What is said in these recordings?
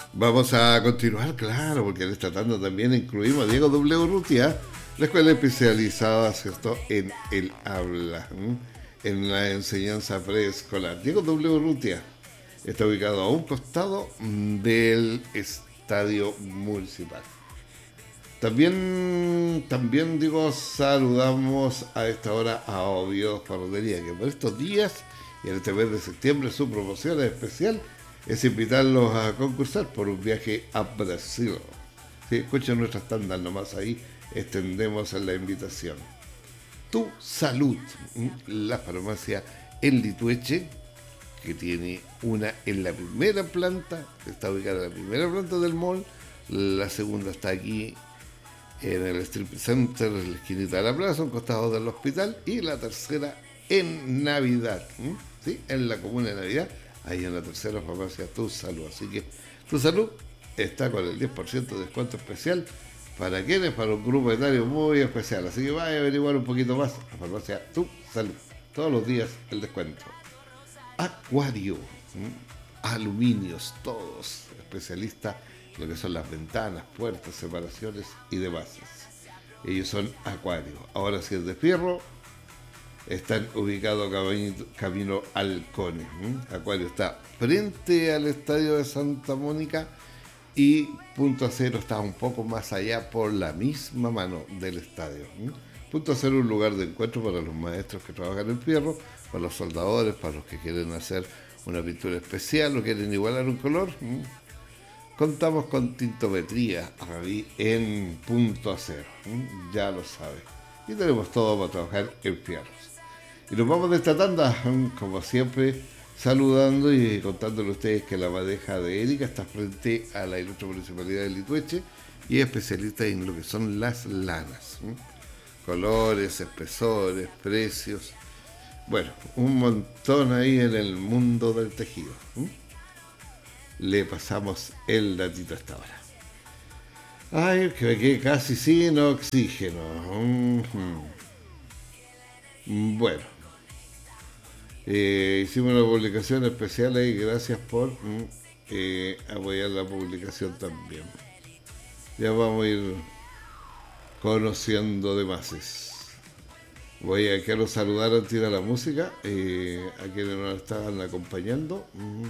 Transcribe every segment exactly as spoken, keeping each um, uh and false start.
Vamos a continuar, claro, porque en esta tanda también incluimos a Diego W. Urrutia, la escuela especializada, ¿cierto?, en el habla, ¿m? en la enseñanza preescolar. Diego W. Urrutia está ubicado a un costado del Estadio Municipal. También, también digo, saludamos a esta hora a Oviedo Fardería, que por estos días y en este mes de septiembre su promoción especial es invitarlos a concursar por un viaje a Brasil. Sí, escuchen nuestras tandas nomás, ahí extendemos la invitación. Tu Salud, la farmacia en Litueche, que tiene una en la primera planta, está ubicada en la primera planta del mall, la segunda está aquí en el Strip Center, en la esquinita de la plaza, un costado del hospital, y la tercera en Navidad, ¿sí? En la comuna de Navidad, ahí en la tercera farmacia Tu Salud. Así que Tu Salud está con el diez por ciento de descuento especial. ¿Para quiénes? Para un grupo etario muy especial. Así que vaya a averiguar un poquito más a farmacia Tu Salud. Todos los días el descuento. Acuario, ¿m? Aluminios, todos especialistas en lo que son las ventanas, puertas, separaciones y demás. Ellos son Acuario. Ahora si es de fierro, están ubicados camino, camino Halcones. ¿m? Acuario está frente al estadio de Santa Mónica y Punto Acero está un poco más allá por la misma mano del estadio. ¿m? Punto Acero es un lugar de encuentro para los maestros que trabajan en fierro, para los soldadores, para los que quieren hacer una pintura especial o quieren igualar un color. ¿m? Contamos con tintometría ahí en Punto Acero, ¿m? ya lo sabe. Y tenemos todo para trabajar en fierros. Y nos vamos de esta tanda, como siempre, saludando y contándole a ustedes que la madeja de Erika está frente a la ilustre municipalidad de Litueche y es especialista en lo que son las lanas. ¿m? Colores, espesores, precios. Bueno, un montón ahí en el mundo del tejido. ¿m? Le pasamos el datito hasta ahora. Ay, que me quedé casi sin oxígeno. Uh-huh. Bueno, eh, hicimos una publicación especial ahí, gracias por eh, apoyar la publicación también. Ya vamos a ir conociendo de bases. Voy a quiero saludar antes de ir a la música, eh, a quienes nos estaban acompañando. Uh-huh.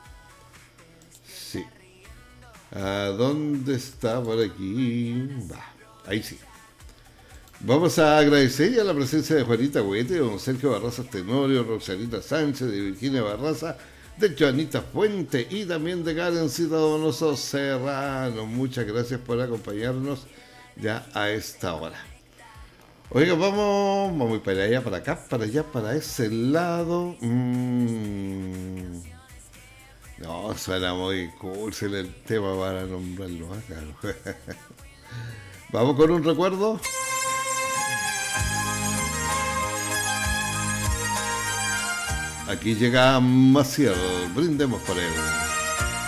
Sí. ¿A dónde está por aquí? Va, ahí sí. Vamos a agradecer ya la presencia de Juanita Huete, de don Sergio Barraza Tenorio, Roxanita Sánchez, de Virginia Barraza, de Joanita Fuente y también de Karencita Donoso Serrano. Muchas gracias por acompañarnos ya a esta hora. Oiga, vamos, vamos para allá, para acá, para allá, para ese lado. Mm. No, suena muy cool el tema para nombrarlo acá. Vamos con un recuerdo. Aquí llega Maciel, brindemos por él.